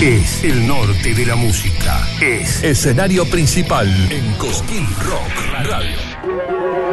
Es el norte de la música. Es escenario principal en Cosquín Rock Radio.